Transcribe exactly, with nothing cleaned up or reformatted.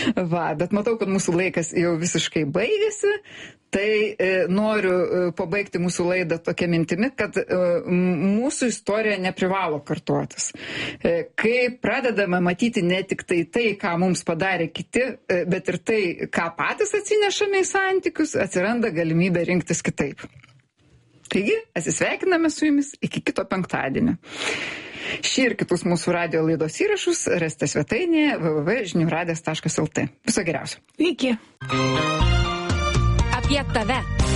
Va, bet matau, kad mūsų laikas jau visiškai baigėsi, tai e, noriu e, pabaigti mūsų laidą tokia mintimi, kad e, mūsų istorija neprivalo kartuotis. E, kai pradedame matyti ne tik tai tai, ką mums padarė kiti, e, bet ir tai, ką patys atsinešame į santykius, atsiranda galimybė rinktis kitaip. Taigi, atsisveikiname su jumis iki kito penktadienio. Šį ir kitus mūsų radio laidos įrašus rasite svetainėje w w w taškas žinių radijas taškas l t. Viso geriausio. Iki. Apie tave.